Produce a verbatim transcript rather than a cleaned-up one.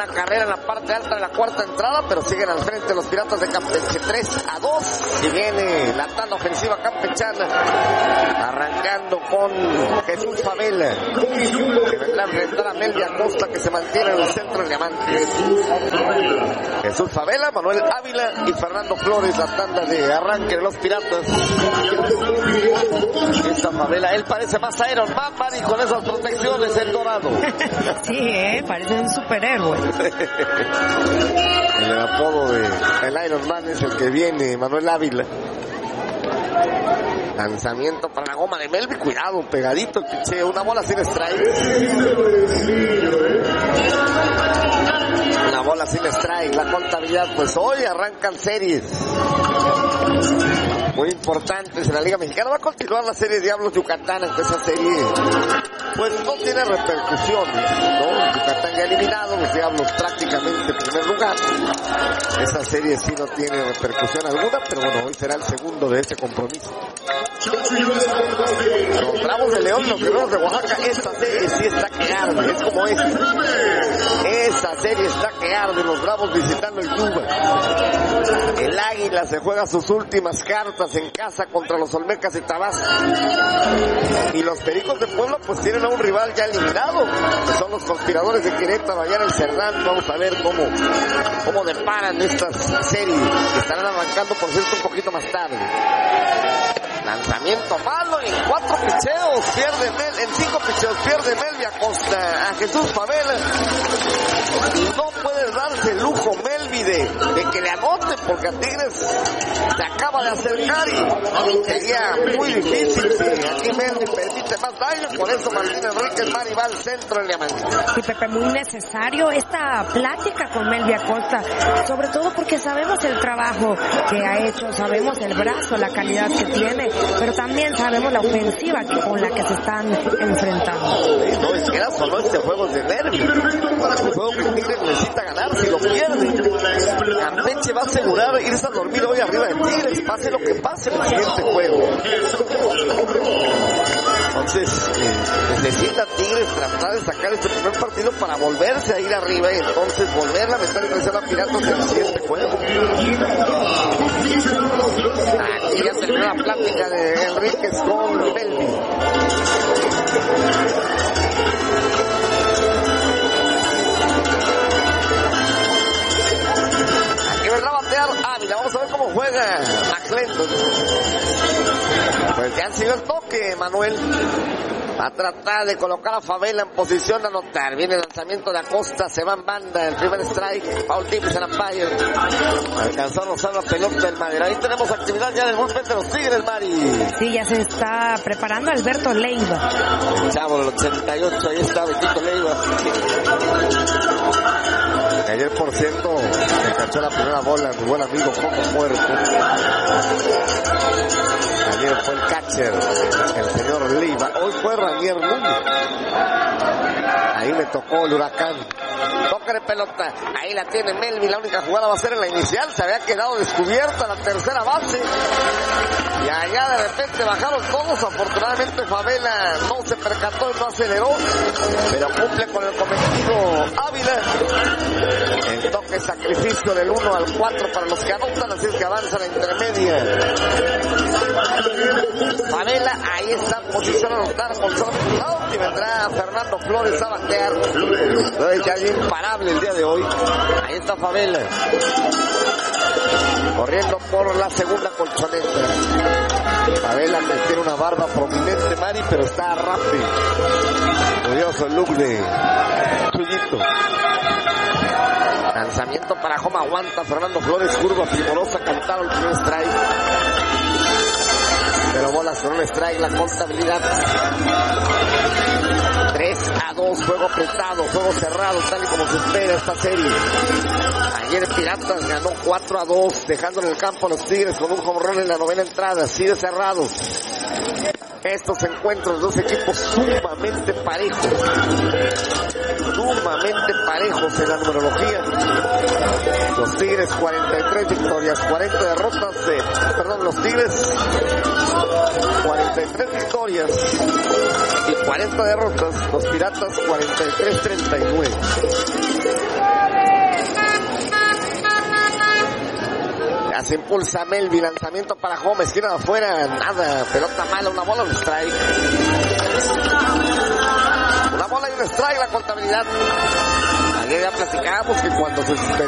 buena carrera en la parte alta de la cuarta entrada, pero siguen al frente los Piratas de Campeche tres a dos. Y viene la tanda ofensiva campechana, arrancando con Jesús Favela, que vendrá a enfrentar a Melvin Acosta, que se mantiene en el centro del diamante. Jesús Favela, Manuel Ávila y Fernando Flores, la tanda de arranque de los Piratas. Esta Favela, él parece más Iron Man, Mari, con esas protecciones en dorado. Sí, eh, parece un superhéroe. El apodo de el Iron Man es el que viene, Manuel Ávila. Lanzamiento para la goma de Melvin, cuidado, pegadito el picheo, una bola sin strike. Una bola sin strike, la contabilidad, pues hoy arrancan series muy importantes en la Liga Mexicana. Va a continuar la serie Diablos Yucatán, aunque esa serie pues no tiene repercusiones, ¿no? Yucatán ya eliminado, los Diablos prácticamente en primer lugar. Esa serie sí no tiene repercusión alguna, pero bueno, hoy será el segundo de ese compromiso. Los Bravos de León, los Guerreros de Oaxaca, esta serie sí está que arde, es como esta. Esa serie está que arde, los Bravos visitando el Cuba. El Águila se juega sus últimas cartas en casa contra los Olmecas de Tabasco. Y los Pericos de Puebla pues tienen a un rival ya eliminado, que son los Conspiradores de Querétaro allá en el Cerdán. Vamos a ver cómo, cómo deparan estas series, que estarán arrancando por cierto un poquito más tarde. Lanzamiento malo y en cuatro picheos pierde Mel, en cinco picheos pierde Melvin Acosta a Jesús Favela. Y no puede darse el lujo Melvi de, de que le anote, porque a Tigres se acaba de acercar y sería muy difícil si aquí Melvi permite más daño. Por eso Martín Enríquez Mari va al centro del diamante. Y Pepe, muy necesario esta plática con Melvin Acosta, sobre todo porque sabemos el trabajo que ha hecho, sabemos el brazo, la calidad que tiene, pero también sabemos la ofensiva que, con la que se están enfrentando. No es que era solo este juego de nervios, un juego que Tigres necesita ganar. Si lo pierde, Campeche va a asegurar irse a dormir hoy arriba de Tigres, pase lo que pase en el siguiente juego. Entonces eh, necesita Tigres tratar de sacar este primer partido para volverse a ir arriba y entonces volver a meter en presión a Piratas en el siguiente juego. Aquí ya terminó la plática de Enríquez con Melvin. Aquí vendrá a batear Ávila, vamos a ver cómo juega McClendon. Pues ya sido el toque, Manuel. Va a tratar de colocar a Favela en posición de anotar. Viene el lanzamiento de Acosta, se va en banda, el primer strike, Paul Tips en umpire. Alcanzó a rozar la pelota del Madera. Ahí tenemos actividad ya en el bullpen de los Tigres, Mari. Sí, ya se está preparando Alberto Leiva. El chavo del ochenta y ocho, ahí está Betito Leiva. Ayer, por cierto, me cachó la primera bola mi buen amigo Coco Muerto. Ayer fue el catcher, el señor Leiva. Hoy fue Ranier Núñez. Ahí me tocó el huracán. Toca de pelota. Ahí la tiene Melvin. La única jugada va a ser en la inicial. Se había quedado descubierta la tercera base. Y allá de repente bajaron todos. Afortunadamente Favela no se percató y no aceleró. Pero cumple con el cometido Ávila. El toque sacrificio del uno al cuatro para los que anotan. Así es que avanza la intermedia. Favela, ahí está en posición a anotar con solamente un out, y vendrá Fernando Flores a batear. Entonces ya es imparable el día de hoy. Ahí está Favela corriendo por la segunda colchoneta. Favela que tiene una barba prominente, Mari, pero está rápido. Curioso el look de Chuyito. Lanzamiento para home, aguanta Fernando Flores, curva primorosa, cantado el primer strike. Pero bolas con un strike, la contabilidad. tres a dos, juego apretado, juego cerrado, tal y como se espera esta serie. Ayer Piratas ganó cuatro a dos, dejando en el campo a los Tigres con un home run en la novena entrada, así de cerrado. Estos encuentros, dos equipos sumamente parejos, sumamente parejos en la numerología. Los Tigres cuarenta y tres victorias, cuarenta derrotas, eh, perdón, los Tigres cuarenta y tres victorias y cuarenta derrotas, los Piratas cuarenta y tres treinta y nueve. se impulsa Melvi, lanzamiento para Gómez, esquina de afuera, nada, pelota mala, una bola, un strike. Una bola y un strike la contabilidad. Ayer ya platicábamos que cuando se